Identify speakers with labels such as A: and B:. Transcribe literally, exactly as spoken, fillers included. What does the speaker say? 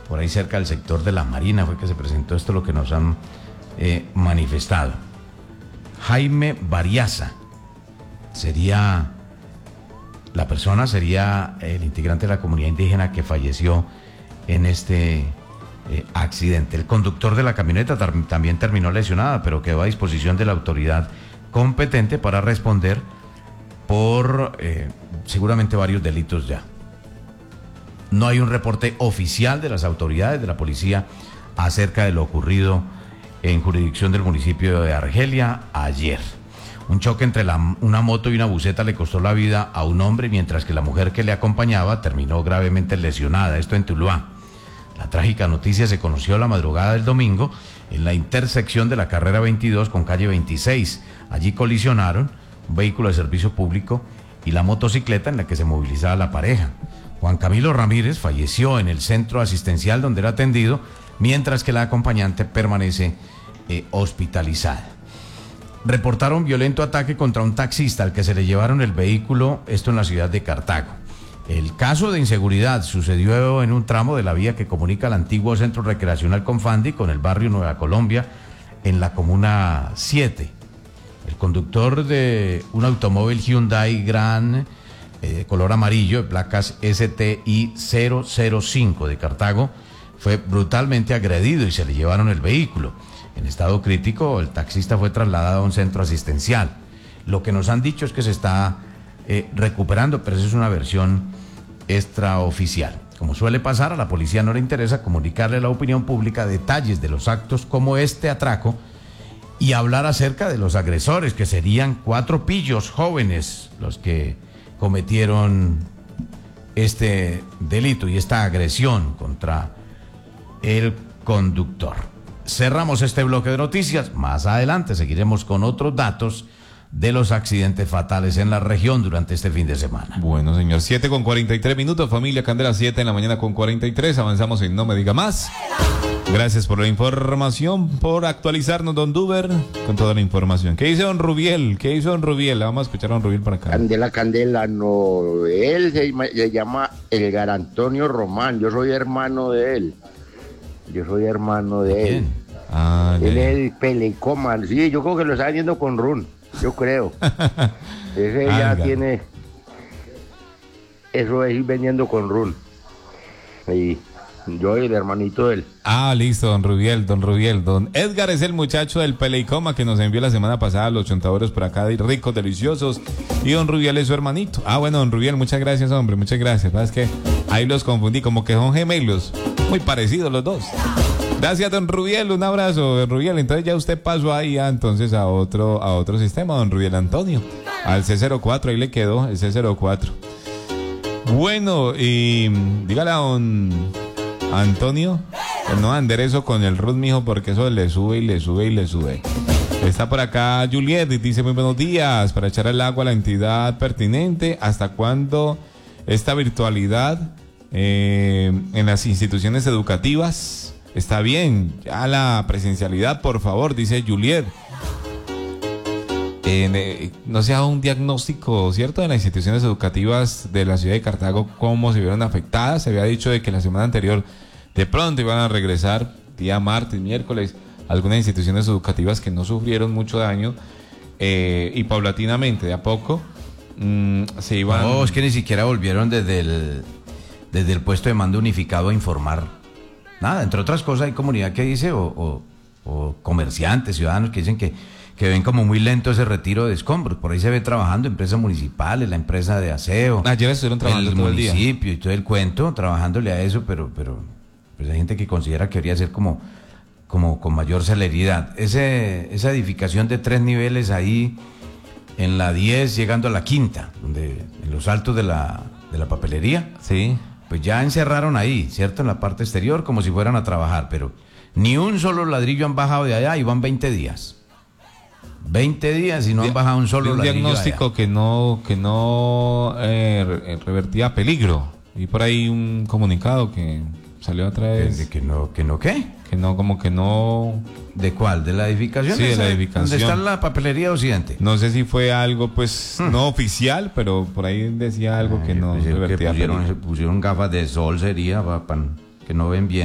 A: por ahí cerca del sector de la Marina fue que se presentó esto, lo que nos han eh, manifestado. Jaime Bariaza sería, la persona sería el integrante de la comunidad indígena que falleció en este eh, accidente. El conductor de la camioneta tar- también terminó lesionada, pero quedó a disposición de la autoridad competente para responder por eh, seguramente varios delitos ya. No hay un reporte oficial de las autoridades de la policía acerca de lo ocurrido en jurisdicción del municipio de Argelia ayer. Un choque entre la, una moto y una buseta le costó la vida a un hombre, mientras que la mujer que le acompañaba terminó gravemente lesionada, esto en Tuluá. La trágica noticia se conoció la madrugada del domingo en la intersección de la carrera veintidós con calle veintiséis. Allí colisionaron un vehículo de servicio público y la motocicleta en la que se movilizaba la pareja. Juan Camilo Ramírez falleció en el centro asistencial donde era atendido, mientras que la acompañante permanece eh, hospitalizada. Reportaron violento ataque contra un taxista al que se le llevaron el vehículo, esto en la ciudad de Cartago. El caso de inseguridad sucedió en un tramo de la vía que comunica el antiguo centro recreacional Confandi con el barrio Nueva Colombia, en la comuna siete. El conductor de un automóvil Hyundai Grand eh, de color amarillo, de placas S T I cero cero cinco de Cartago, fue brutalmente agredido y se le llevaron el vehículo. En estado crítico, el taxista fue trasladado a un centro asistencial. Lo que nos han dicho es que se está eh, recuperando, pero eso es una versión extraoficial. Como suele pasar, a la policía no le interesa comunicarle a la opinión pública detalles de los actos como este atraco y hablar acerca de los agresores, que serían cuatro pillos jóvenes los que cometieron este delito y esta agresión contra el conductor. Cerramos este bloque de noticias. Más adelante seguiremos con otros datos de los accidentes fatales en la región durante este fin de semana.
B: Bueno, señor, siete con cuarenta y tres minutos, familia Candela, siete en la mañana con cuarenta y tres, avanzamos en No Me Diga Más. Gracias por la información, por actualizarnos, don Duber, con toda la información. ¿Qué dice don Rubiel? ¿Qué hizo don Rubiel? Vamos a escuchar a don Rubiel para acá.
C: Candela, Candela, no, él se, se llama Edgar Antonio Román, yo soy hermano de él. Yo soy hermano de él.
B: Ah,
C: él es el Pelecoma. Sí, yo creo que lo está vendiendo con Run. Yo creo. Ese ya
B: Álgame.
C: tiene. Eso es ir vendiendo con Run. Y yo el hermanito de él.
B: Ah, listo, don Rubiel, don Rubiel. Don Edgar es el muchacho del Pelecoma que nos envió la semana pasada los chontadores por acá, de ricos, deliciosos. Y don Rubiel es su hermanito. Ah, bueno, don Rubiel, muchas gracias, hombre, muchas gracias. ¿Sabes qué? Ahí los confundí, como que son gemelos. Muy parecidos los dos. Gracias, don Rubiel, un abrazo, don Rubiel. Entonces ya usted pasó ahí ya, entonces a otro, a otro sistema, don Rubiel Antonio. Al C cero cuatro, ahí le quedó el C cero cuatro. Bueno, y dígale a don Antonio que no enderezo con el root, mijo, porque eso le sube y le sube y le sube. Está por acá Juliet y dice: muy buenos días, para echar el agua a la entidad pertinente. ¿Hasta cuándo esta virtualidad eh, en las instituciones educativas? Está bien, ya la presencialidad, por favor, dice Juliet. Eh, eh, no se ha dado un diagnóstico, ¿cierto?, de las instituciones educativas de la ciudad de Cartago, cómo se vieron afectadas. Se había dicho de que la semana anterior de pronto iban a regresar, día martes, miércoles, algunas instituciones educativas que no sufrieron mucho daño, eh, y paulatinamente, de a poco, mmm, se iban...
A: No, es que ni siquiera volvieron desde el, desde el puesto de mando unificado a informar nada. Entre otras cosas, hay comunidad que dice, o, o, o comerciantes, ciudadanos que dicen que que ven como muy lento ese retiro de escombros. Por ahí se ve trabajando empresas municipales, la empresa de aseo.
B: Ayer estuvieron trabajando
A: el
B: todo el día.
A: municipio y todo el cuento, trabajándole a eso, pero, pero pues hay gente que considera que debería ser como, como con mayor celeridad. Ese, esa edificación de tres niveles ahí en la diez, llegando a la quinta, donde en los altos de la, de la papelería,
B: Sí.
A: pues ya encerraron ahí, ¿cierto? En la parte exterior, como si fueran a trabajar, pero ni un solo ladrillo han bajado de allá y van veinte días. veinte días y no han bajado un solo
B: un
A: ladrillo
B: diagnóstico
A: allá.
B: que no que no eh, revertía peligro, y por ahí un comunicado que salió otra vez
A: ¿De que no, que no qué?
B: que no, como que no,
A: ¿De cuál? ¿De la edificación?
B: Sí, de la
A: Esa,
B: edificación.
A: ¿Dónde está la papelería Occidente?
B: no sé si fue algo pues
A: Hmm.
B: no oficial, pero por ahí decía algo que
A: Ay,
B: no
A: pues, que
B: revertía
A: pusieron,
B: peligro.
A: pusieron gafas de sol, sería para que no ven bien.